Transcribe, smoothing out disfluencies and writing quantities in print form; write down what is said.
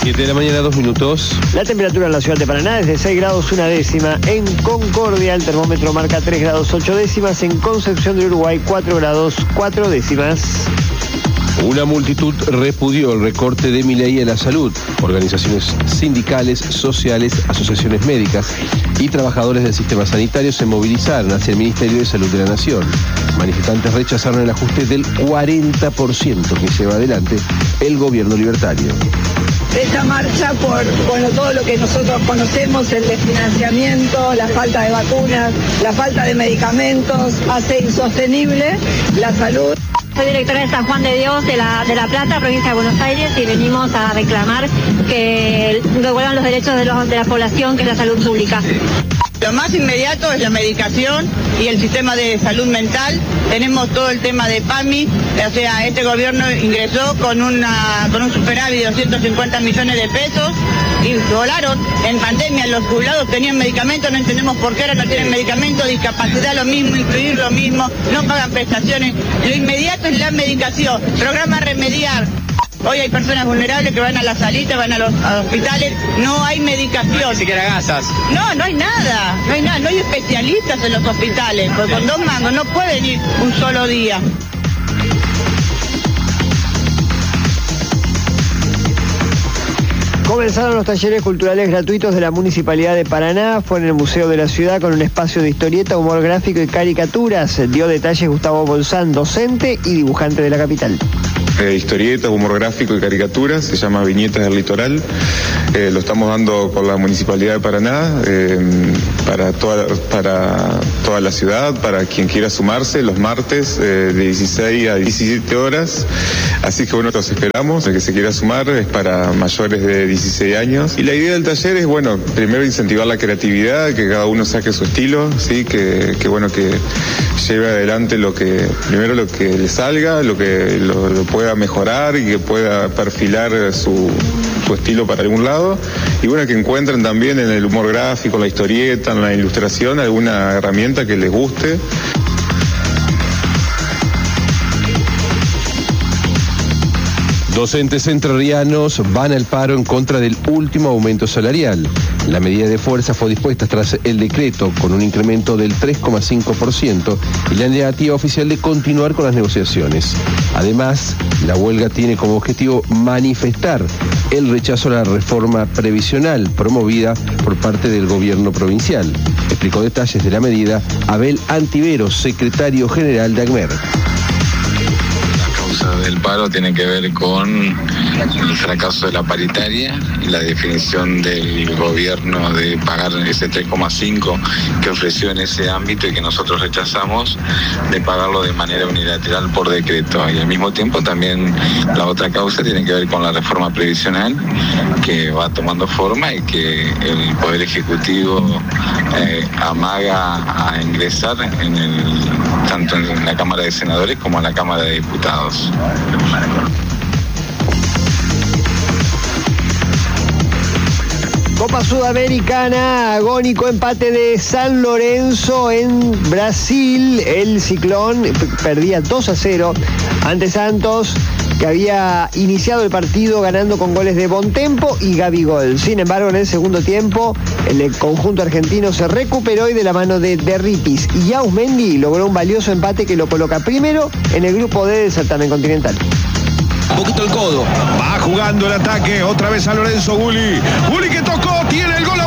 7 de la mañana, 2 minutos. La temperatura en la ciudad de Paraná es de 6 grados 1 décima. En Concordia el termómetro marca 3 grados 8 décimas. En Concepción del Uruguay 4 grados 4 décimas. Una multitud repudió el recorte de Milei a la salud. Organizaciones sindicales, sociales, asociaciones médicas y trabajadores del sistema sanitario se movilizaron hacia el Ministerio de Salud de la Nación. Manifestantes rechazaron el ajuste del 40% que lleva adelante el gobierno libertario. Esta marcha por todo lo que nosotros conocemos, el desfinanciamiento, la falta de vacunas, la falta de medicamentos, hace insostenible la salud. Soy directora de San Juan de Dios de La Plata, provincia de Buenos Aires, y venimos a reclamar que devuelvan los derechos de la población, que es la salud pública. Lo más inmediato es la medicación y el sistema de salud mental. Tenemos todo el tema de PAMI, o sea, este gobierno ingresó con un superávit de 250 millones de pesos y volaron. En pandemia los jubilados tenían medicamentos, no entendemos por qué ahora no tienen medicamentos, discapacidad lo mismo, incluir lo mismo, no pagan prestaciones. Lo inmediato es la medicación, programa remediar. Hoy hay personas vulnerables que van a la salita, van a los hospitales, no hay medicación. Ni siquiera gasas. No hay nada, no hay especialistas en los hospitales, porque con 2 mangos no pueden ir un solo día. Comenzaron los talleres culturales gratuitos de la Municipalidad de Paraná. Fue en el Museo de la Ciudad con un espacio de historieta, humor gráfico y caricaturas. Dio detalles Gustavo Bolzán, docente y dibujante de la capital. Historietas, humor gráfico y caricaturas, se llama Viñetas del Litoral. Lo estamos dando por la Municipalidad de Paraná, para toda la ciudad, para quien quiera sumarse, los martes de 16 a 17 horas. Así que bueno, los esperamos. El que se quiera sumar es para mayores de 16 años. Y la idea del taller es, bueno, primero incentivar la creatividad, que cada uno saque su estilo, ¿sí? Que lleve adelante primero lo que le salga, lo que lo pueda mejorar y que pueda perfilar su estilo para algún lado, y bueno, que encuentren también en el humor gráfico, en la historieta, en la ilustración, alguna herramienta que les guste. Docentes entrerrianos van al paro en contra del último aumento salarial. La medida de fuerza fue dispuesta tras el decreto con un incremento del 3,5% y la negativa oficial de continuar con las negociaciones. Además, la huelga tiene como objetivo manifestar el rechazo a la reforma previsional promovida por parte del gobierno provincial. Explicó detalles de la medida Abel Antiveros, secretario general de ACMER. Del paro tiene que ver con el fracaso de la paritaria y la definición del gobierno de pagar ese 3,5 que ofreció en ese ámbito y que nosotros rechazamos, de pagarlo de manera unilateral por decreto. Y al mismo tiempo también la otra causa tiene que ver con la reforma previsional que va tomando forma y que el Poder Ejecutivo amaga a ingresar tanto en la Cámara de Senadores como en la Cámara de Diputados. Copa Sudamericana, agónico empate de San Lorenzo en Brasil. El Ciclón perdía 2-0 ante Santos, que había iniciado el partido ganando con goles de Bontempo y Gabigol. Sin embargo, en el segundo tiempo, el conjunto argentino se recuperó y de la mano de Derripis y Ausmendi logró un valioso empate que lo coloca primero en el grupo D del certamen continental. Un poquito el codo. Va jugando el ataque, otra vez a Lorenzo Gulli. Gulli